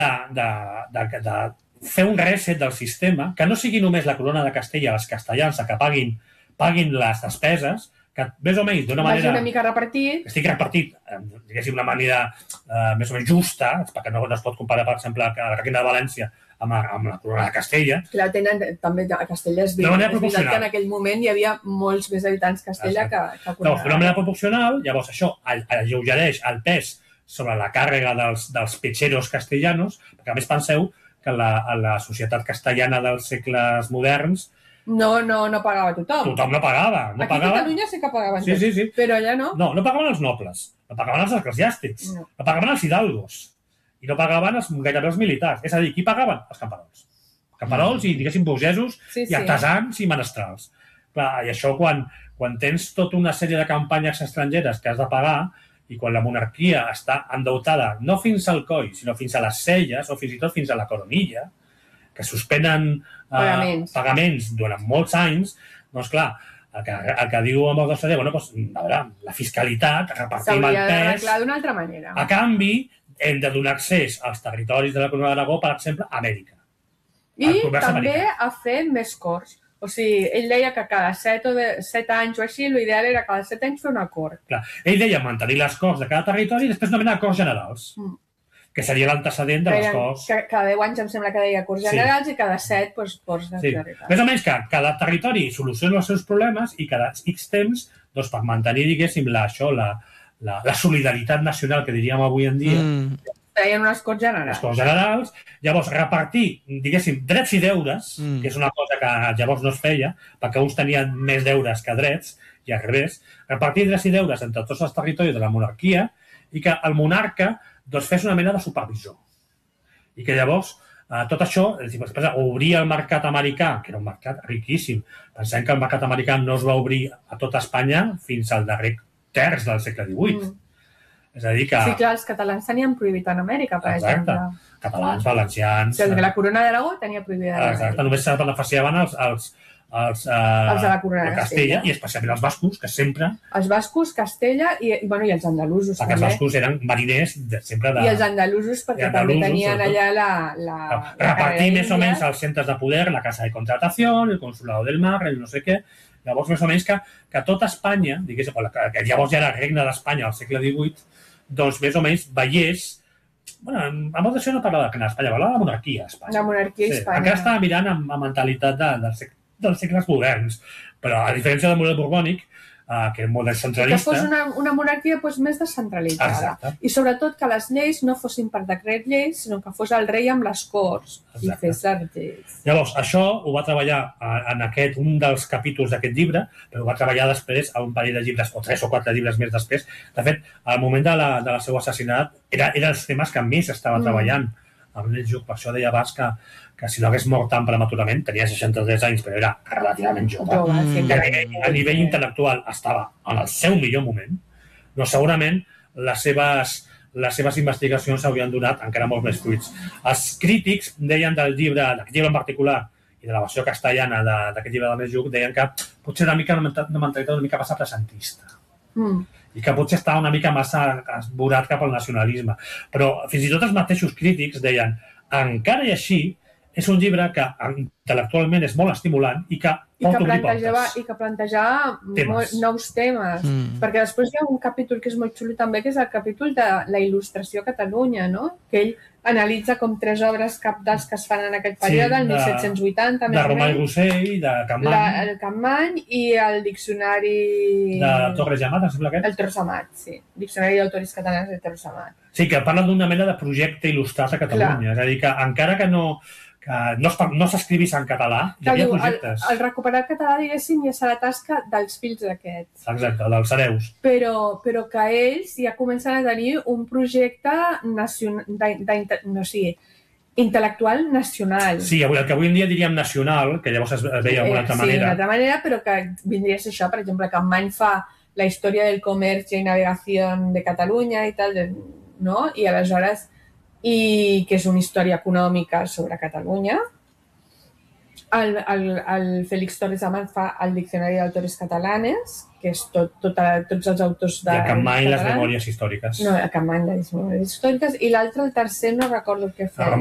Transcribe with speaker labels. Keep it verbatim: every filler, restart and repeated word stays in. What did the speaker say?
Speaker 1: de, de, de fer un reset del sistema, que no sigui només la corona de Castella, els castellans, que paguin, paguin les despeses, que més o menys d'una manera...
Speaker 2: una mica repartit.
Speaker 1: Estic repartit, diguéssim, d'una manera eh, més o menys justa, perquè no, no es pot comparar, per exemple, la Reina de València amb, amb la corona de Castella.
Speaker 2: Clar, tenen, també a Castella és veritat que en aquell moment hi havia molts més habitants Castella que, que
Speaker 1: corona. D'una manera proporcional, llavors això alleugereix el pes sobre la càrrega dels, dels petxeros castellanos, perquè a més penseu que la, la societat castellana dels segles moderns
Speaker 2: no, no, no pagava tothom.
Speaker 1: Tothom no pagava. No
Speaker 2: Aquí
Speaker 1: pagava...
Speaker 2: a Catalunya sí que pagaven
Speaker 1: sí, sí, sí.
Speaker 2: Però allà no.
Speaker 1: No, no pagaven els nobles, no pagaven els eclesiàstics, no, no pagaven els hidalgos i no pagaven els, gairebé els militars. És a dir, qui pagaven? Els camperols. Camperols i, diguéssim, burgesos
Speaker 2: sí,
Speaker 1: i artesans sí. i menestrals. Clar, i això quan, quan tens tota una sèrie de campanyes estrangeres que has de pagar i quan la monarquia està endeutada no fins al coll, sinó fins a les celles o fins i tot fins a la coronilla, que suspenen eh,
Speaker 2: pagaments.
Speaker 1: pagaments durant molts anys, doncs clar, el que, el que diu amb el nostre bueno, doncs, a veure, la fiscalitat, repartim el pes...
Speaker 2: S'hauria d'arreglar d'una altra manera.
Speaker 1: A canvi, hem de donar accés als territoris de la Corona d'Aragó, per exemple, a Amèrica.
Speaker 2: I també americà. A fer més corts. O sigui, ell deia que cada set, o de, set anys o així, l'ideal era cada set anys fer una cort.
Speaker 1: Clar, ell deia mantenir les corts de cada territori i després nomenar corts generals, mm. que seria l'antecedent de les corts.
Speaker 2: Que, cada deu anys em sembla que deia corts generals sí. i cada set, doncs, corts de
Speaker 1: sí.
Speaker 2: territori.
Speaker 1: Més o menys que cada territori soluciona els seus problemes i cada X temps, doncs, per mantenir, diguéssim, la, això, la, la, la solidaritat nacional que diríem avui en dia, mm.
Speaker 2: feien unes corts generals.
Speaker 1: Les corts generals. Llavors, repartir, diguéssim, drets i deures, mm. que és una cosa que llavors no es feia, perquè uns tenien més deures que drets, i al revés, repartir drets i deures entre tots els territoris de la monarquia i que el monarca doncs, fes una mena de supervisor. I que llavors, eh, tot això, obria el mercat americà, que era un mercat riquíssim. Pensem que el mercat americà no es va obrir a tota Espanya fins al darrer terç del segle divuit. Mm. És a dir que...
Speaker 2: Sí, clar, els catalans tenien prohibit en Amèrica, per
Speaker 1: Exacte.
Speaker 2: exemple.
Speaker 1: Catalans, valencians...
Speaker 2: O sigui, la corona d'Aragó tenia prohibida en
Speaker 1: Exacte,
Speaker 2: Amèrica.
Speaker 1: només se beneficiaven els, els, els, uh,
Speaker 2: els de la corona de
Speaker 1: Castella, i especialment els bascos, que sempre...
Speaker 2: Els bascos, Castella i, i, bueno, i els andalusos,
Speaker 1: perquè
Speaker 2: també.
Speaker 1: Els bascos eren mariners de, sempre de...
Speaker 2: I els andalusos, perquè andalusos, també tenien allà la... la,
Speaker 1: la repartir més o menys els centres de poder, la casa de contratació, el consulado del mar, el no sé què... Llavors, més o menys, que, que tota Espanya, diguéssim, que, que llavors ja era regne d'Espanya al segle divuit, doncs més o menys veiés... Bueno, a molt d'això no parlava de Espanya, parlava de la monarquia a Espanya.
Speaker 2: La monarquia a Espanya.
Speaker 1: Sí, encara estava mirant amb, amb mentalitat de, de, dels segles moderns, però a diferència del model borbònic, uh, que és molt descentralista...
Speaker 2: Que fos una, una monarquia doncs, més descentralitzada.
Speaker 1: Exacte.
Speaker 2: I sobretot que les lleis no fossin per decret lleis, sinó que fos el rei amb les corts Exacte. I fes les lleis.
Speaker 1: Llavors, això ho va treballar en aquest, un dels capítols d'aquest llibre, però ho va treballar després a un parell de llibres, o tres o quatre llibres més després. De fet, al moment de la, de la seu assassinat, era, era els temes que més estava mm. treballant amb el Lluc. Per això deia abans que, que si no hagués mort tan prematurament, tenia seixanta-tres anys, però era relativament jove.
Speaker 2: Mm.
Speaker 1: I a nivell, a nivell intel·lectual estava en el seu millor moment. No, segurament les seves, les seves investigacions s'haurien donat encara molt més fruits. Els crítics deien del llibre, d'aquest llibre en particular, i de la versió castellana d'aquest llibre del Lluc, deien que potser una mica una mentalitat una mica massa presentista. Mm. I que potser estava una mica massa esborat cap al nacionalisme. Però fins i tot els mateixos crítics deien, encara i així, és un llibre que intel·lectualment és molt estimulant i que pot obrir portes.
Speaker 2: I que plantejava temes. nous temes. Mm. Perquè després hi ha un capítol que és molt xulo també, que és el capítol de la il·lustració a Catalunya, no? Que ell analitza com tres obres cabdals que es fan en aquest període, sí, el mil set-cents vuitanta,
Speaker 1: de Romà i Rossell, de Capmany.
Speaker 2: La, el Capmany i el diccionari...
Speaker 1: De Torres Amat, em sembla que és?
Speaker 2: El Torres Amat, sí. Diccionari d'autores catalans de Torres Amat.
Speaker 1: Sí, que parla d'una mena de projecte il·lustrat a Catalunya. Clar. És a dir, que encara que no... que no s'escrivís en català, hi havia projectes.
Speaker 2: El, el recuperar el català, diguéssim, ja serà tasca dels fills d'aquests.
Speaker 1: Exacte, dels hereus.
Speaker 2: Però, però que ells ja comencen a tenir un projecte nacional, de, de, no sé, intel·lectual nacional.
Speaker 1: Sí, el que avui en dia diríem nacional, que llavors es veia d'una altra
Speaker 2: sí,
Speaker 1: manera.
Speaker 2: Sí, d'una altra manera, però que vindria a ser això, per exemple, que Capmany fa la història del comerç i navegació de Catalunya i tal, no? I aleshores... i que és una història econòmica sobre Catalunya. El, el, el Félix Torres Amat fa el Diccionari d'autores catalanes, que és tot, tot, tots els autors de...
Speaker 1: I a Capmany les memòries històriques.
Speaker 2: No, a Capmany les memòries històriques. I l'altre, el tercer, no recordo què fa.